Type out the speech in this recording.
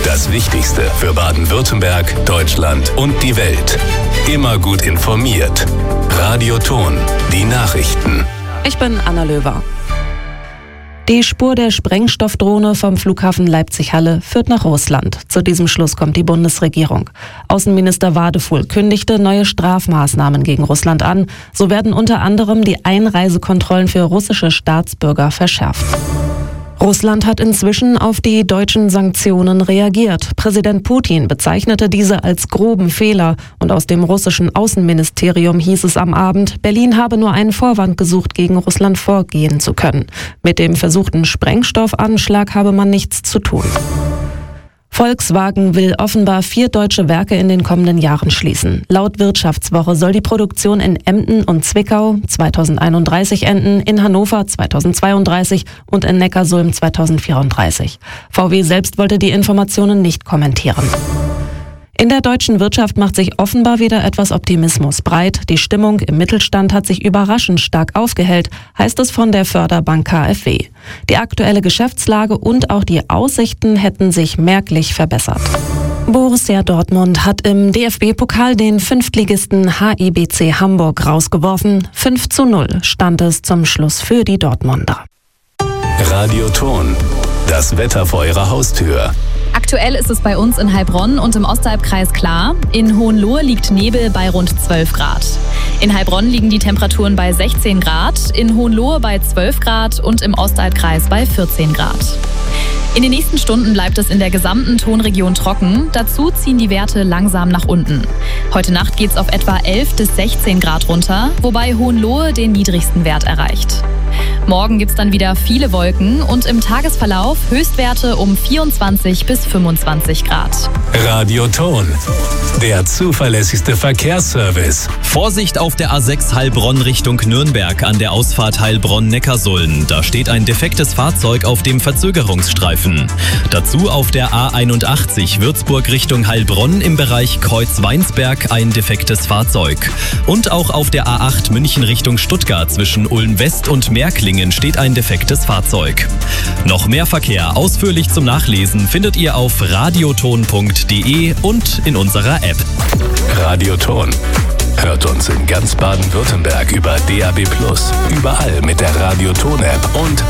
Das Wichtigste für Baden-Württemberg, Deutschland und die Welt. Immer gut informiert. Radio Thon, die Nachrichten. Ich bin Anna Löwer. Die Spur der Sprengstoffdrohne vom Flughafen Leipzig-Halle führt nach Russland. Zu diesem Schluss kommt die Bundesregierung. Außenminister Wadefuhl kündigte neue Strafmaßnahmen gegen Russland an. So werden unter anderem die Einreisekontrollen für russische Staatsbürger verschärft. Russland hat inzwischen auf die deutschen Sanktionen reagiert. Präsident Putin bezeichnete diese als groben Fehler und aus dem russischen Außenministerium hieß es am Abend, Berlin habe nur einen Vorwand gesucht, gegen Russland vorgehen zu können. Mit dem versuchten Sprengstoffanschlag habe man nichts zu tun. Volkswagen will offenbar 4 deutsche Werke in den kommenden Jahren schließen. Laut Wirtschaftswoche soll die Produktion in Emden und Zwickau 2031 enden, in Hannover 2032 und in Neckarsulm 2034. VW selbst wollte die Informationen nicht kommentieren. In der deutschen Wirtschaft macht sich offenbar wieder etwas Optimismus breit. Die Stimmung im Mittelstand hat sich überraschend stark aufgehellt, heißt es von der Förderbank KfW. Die aktuelle Geschäftslage und auch die Aussichten hätten sich merklich verbessert. Borussia Dortmund hat im DFB-Pokal den Fünftligisten HIBC Hamburg rausgeworfen. 5:0 stand es zum Schluss für die Dortmunder. Radio Thon, das Wetter vor Ihrer Haustür. Aktuell ist es bei uns in Heilbronn und im Ostalbkreis klar. In Hohenlohe liegt Nebel bei rund 12 Grad. In Heilbronn liegen die Temperaturen bei 16 Grad, in Hohenlohe bei 12 Grad und im Ostalbkreis bei 14 Grad. In den nächsten Stunden bleibt es in der gesamten Thonregion trocken. Dazu ziehen die Werte langsam nach unten. Heute Nacht geht es auf etwa 11 bis 16 Grad runter, wobei Hohenlohe den niedrigsten Wert erreicht. Morgen gibt es dann wieder viele Wolken und im Tagesverlauf Höchstwerte um 24 bis 25 Grad. Radio Thon, der zuverlässigste Verkehrsservice. Vorsicht auf der A6 Heilbronn Richtung Nürnberg an der Ausfahrt Heilbronn-Neckarsulm. Da steht ein defektes Fahrzeug auf dem Verzögerungsstreifen. Dazu auf der A81 Würzburg Richtung Heilbronn im Bereich Kreuz-Weinsberg ein defektes Fahrzeug. Und auch auf der A8 München Richtung Stuttgart zwischen Ulm-West und Märklingen steht ein defektes Fahrzeug. Noch mehr Verkehr ausführlich zum Nachlesen findet ihr auf radiothon.de und in unserer App. Radio Thon. Hört uns in ganz Baden-Württemberg über DAB+, überall mit der Radio Thon App und